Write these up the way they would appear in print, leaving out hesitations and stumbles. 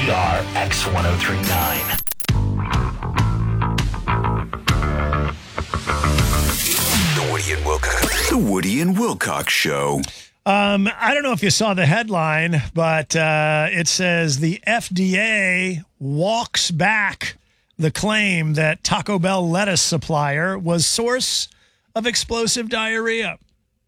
WTBR X1039. The Woody and Wilcox Show. I don't know if you saw the headline, but it says the FDA walks back the claim that Taco Bell lettuce supplier was source of explosive diarrhea.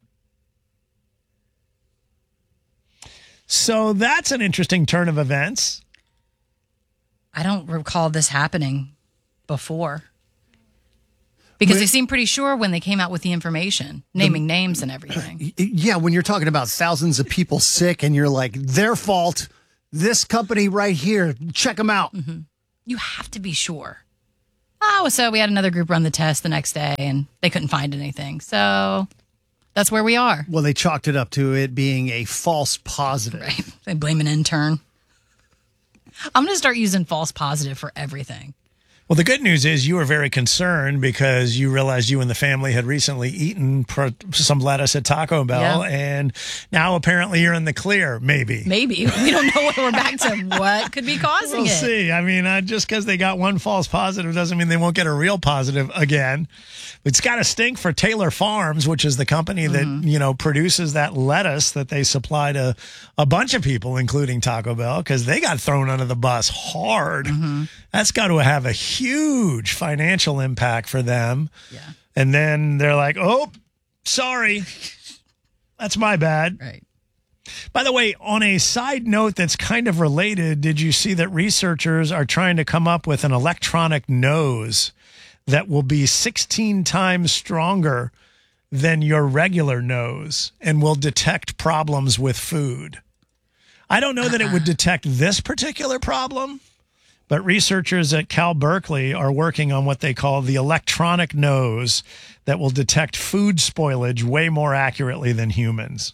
So that's an interesting turn of events. I don't recall this happening before. Because they seemed pretty sure when they came out with the information, naming names and everything. Yeah, when you're talking about thousands of people sick and you're like, their fault, this company right here, check them out. Mm-hmm. You have to be sure. Oh, so we had another group run the test the next day and they couldn't find anything. So that's where we are. Well, they chalked it up to it being a false positive. Right. They blame an intern. I'm going to start using false positive for everything. Well, the good news is you were very concerned because you realized you and the family had recently eaten some lettuce at Taco Bell, and now apparently you're in the clear, maybe. Maybe. We don't know when we're back to what could be causing We'll it. see. I mean, just because they got one false positive doesn't mean they won't get a real positive again. It's got to stink for Taylor Farms, which is the company that, produces that lettuce that they supply to a bunch of people, including Taco Bell, because they got thrown under the bus hard. Mm-hmm. That's got to have a huge financial impact for them. Yeah. And then they're like, oh, sorry. That's my bad. Right. By the way, on a side note that's kind of related, did you see that researchers are trying to come up with an electronic nose that will be 16 times stronger than your regular nose and will detect problems with food? I don't know that it would detect this particular problem, but researchers at Cal Berkeley are working on what they call the electronic nose that will detect food spoilage way more accurately than humans.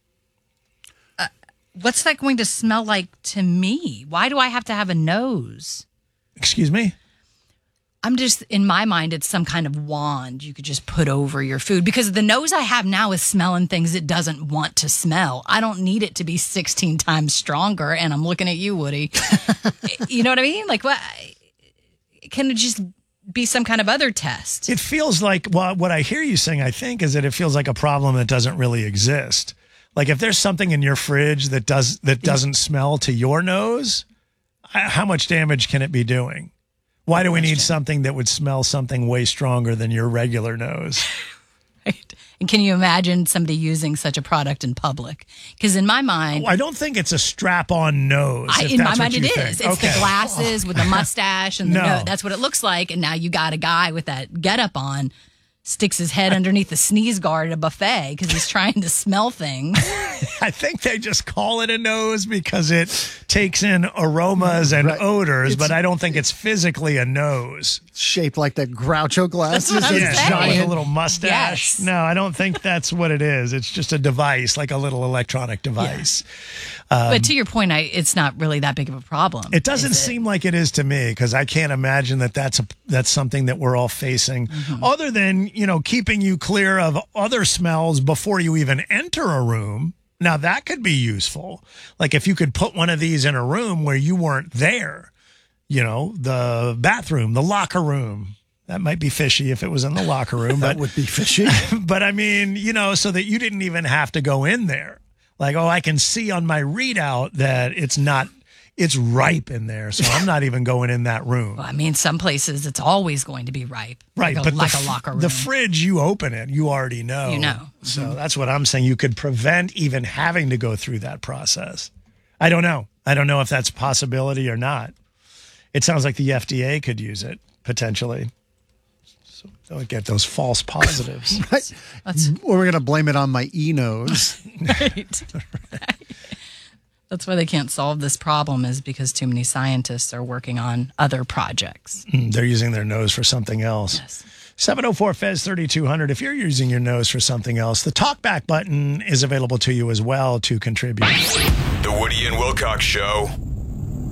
What's that going to smell like to me? Why do I have to have a nose? Excuse me? I'm just, in my mind, it's some kind of wand you could just put over your food, because the nose I have now is smelling things it doesn't want to smell. I don't need it to be 16 times stronger. And I'm looking at you, Woody. You know what I mean? Like, what? Can it just be some kind of other test? It feels like, well, what I hear you saying, I think, is that it feels like a problem that doesn't really exist. Like if there's something in your fridge that doesn't smell to your nose, how much damage can it be doing? Why do we need something that would smell something way stronger than your regular nose? Right. And can you imagine somebody using such a product in public? Because in my mind... I don't think it's a strap-on nose. In my mind it is. It's the glasses with the mustache and the nose. That's what it looks like. And now you got a guy with that getup on, sticks his head underneath the sneeze guard at a buffet because he's trying to smell things. I think they just call it a nose because it takes in aromas and odors, but I don't think it's physically a nose. Shaped like the Groucho glasses. Giant, with a little mustache. Yes. No, I don't think that's what it is. It's just a device, like a little electronic device. Yeah. But to your point, it's not really that big of a problem. It doesn't seem like it is to me, because I can't imagine that that's something that we're all facing, other than, keeping you clear of other smells before you even enter a room. Now, that could be useful. Like if you could put one of these in a room where you weren't there, the bathroom, the locker room. That might be fishy if it was in the locker room. That would be fishy. But I mean, so that you didn't even have to go in there. Like, I can see on my readout that it's ripe in there, so I'm not even going in that room. Well, I mean, some places it's always going to be ripe. Right, like a locker room. The fridge, you open it, you already know. You know. So that's what I'm saying. You could prevent even having to go through that process. I don't know. I don't know if that's a possibility or not. It sounds like the FDA could use it, potentially. So don't get those false positives. Right. Or we're going to blame it on my e-nose. Right. That's why they can't solve this problem, is because too many scientists are working on other projects. They're using their nose for something else. Yes. 704-FEZ-3200. If you're using your nose for something else, the talkback button is available to you as well to contribute. The Woody and Wilcox Show.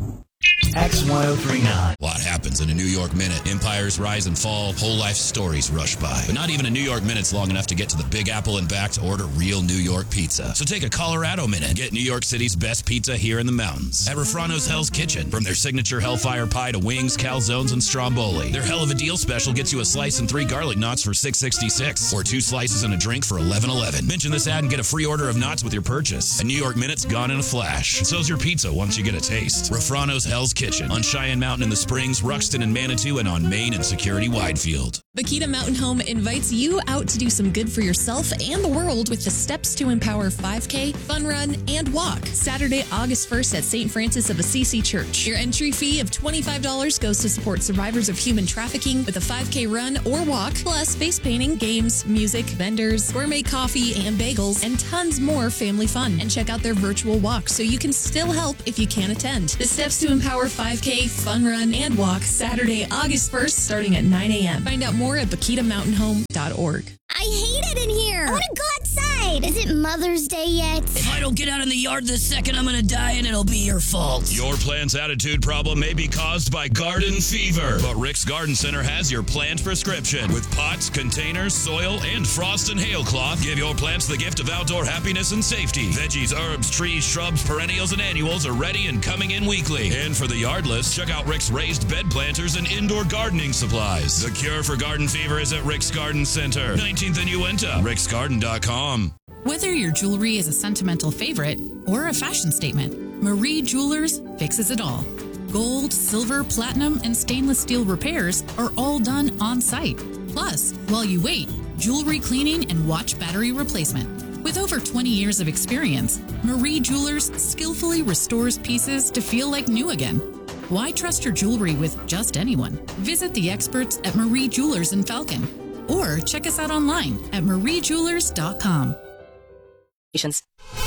X1039. A lot happens in a New York minute. Empires rise and fall, whole life stories rush by. But not even a New York minute's long enough to get to the Big Apple and back to order real New York pizza. So take a Colorado minute. Get New York City's best pizza here in the mountains. At Refrano's Hell's Kitchen. From their signature Hellfire Pie to wings, calzones, and stromboli. Their hell of a deal special gets you a slice and 3 garlic knots for $6.66. Or 2 slices and a drink for $11.11. Mention this ad and get a free order of knots with your purchase. A New York minute's gone in a flash. And so's your pizza once you get a taste. Refrano's Hell's Kitchen. On Cheyenne Mountain in the Springs, Ruxton and Manitou, and on Main and Security Widefield. Bakita Mountain Home invites you out to do some good for yourself and the world with the Steps to Empower 5K, Fun Run, and Walk. Saturday, August 1st at St. Francis of Assisi Church. Your entry fee of $25 goes to support survivors of human trafficking with a 5K run or walk, plus face painting, games, music, vendors, gourmet coffee and bagels, and tons more family fun. And check out their virtual walk so you can still help if you can't attend. The Steps to Empower 5K, Fun Run, and Walk, Saturday, August 1st, starting at 9 a.m. Find out more at BakitaMountainHome.org. I hate it in here. I want to go outside. Is it Mother's Day yet? If I don't get out in the yard this second, I'm gonna die and it'll be your fault. Your plant's attitude problem may be caused by garden fever, but Rick's Garden Center has your plant prescription. With pots, containers, soil, and frost and hail cloth, give your plants the gift of outdoor happiness and safety. Veggies, herbs, trees, shrubs, perennials, and annuals are ready and coming in weekly. And for the yardless, check out Rick's raised bed planters and indoor gardening supplies. The cure for garden fever is at Rick's Garden Center, 19th and Uinta, ricksgarden.com. Whether your jewelry is a sentimental favorite or a fashion statement, Marie Jewelers fixes it all. Gold, silver, platinum, and stainless steel repairs are all done on site. Plus, while you wait, jewelry cleaning and watch battery replacement. With over 20 years of experience, Marie Jewelers skillfully restores pieces to feel like new again. Why trust your jewelry with just anyone? Visit the experts at Marie Jewelers in Falcon, or check us out online at mariejewelers.com.